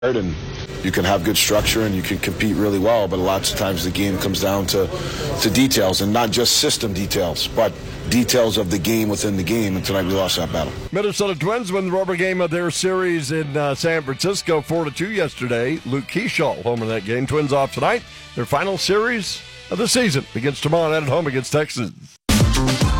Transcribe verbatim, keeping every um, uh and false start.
and you can have good structure and you can compete really well, but lots of times the game comes down to, to details, and not just system details, but details of the game within the game, and tonight we lost that battle. Minnesota Twins win the rubber game of their series in uh, San Francisco, four to two yesterday. Luke Keeschall home in that game. Twins off tonight. Their final series of the season begins tomorrow night at home against Texas.